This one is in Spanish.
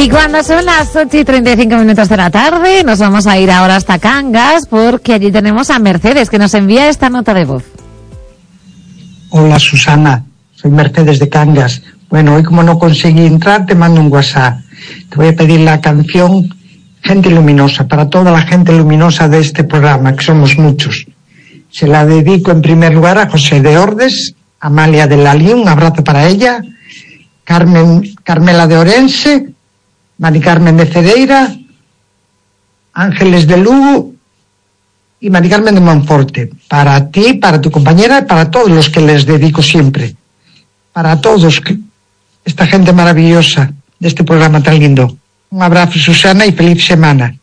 cuando son las 8:35 de la tarde, nos vamos a ir ahora hasta Cangas, porque allí tenemos a Mercedes, que nos envía esta nota de voz. Hola Susana, soy Mercedes de Cangas. Bueno, hoy como no conseguí entrar, te mando un WhatsApp. Te voy a pedir la canción Gente Luminosa, para toda la gente luminosa de este programa, que somos muchos. Se la dedico en primer lugar a José de Ordes, Amalia de Lalín, un abrazo para ella, Carmela de Orense, Mari Carmen de Cedeira, Ángeles de Lugo y Mari Carmen de Monforte. Para ti, para tu compañera y para todos los que les dedico siempre. Para todos, esta gente maravillosa de este programa tan lindo. Un abrazo, Susana, y feliz semana.